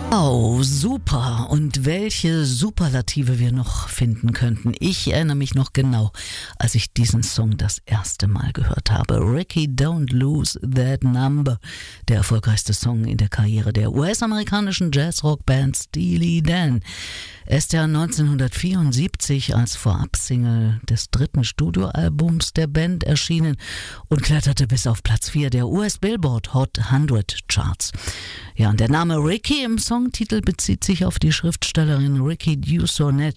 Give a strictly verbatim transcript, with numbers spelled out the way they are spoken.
Oh, super. Und welche Superlative wir noch finden könnten. Ich erinnere mich noch genau, als ich diesen Song das erste Mal gehört habe. Ricky, Don't Lose That Number. Der erfolgreichste Song in der Karriere der U S-amerikanischen Jazzrock-Band Steely Dan. Er ist ja neunzehnhundertvierundsiebzig als Vorabsingle des dritten Studioalbums der Band erschienen und kletterte bis auf Platz vier der U S-Billboard Hot hundert Charts. Ja, und der Name Ricky im Songtitel bezieht sich auf die Schriftstellerin Ricky Dusonnet,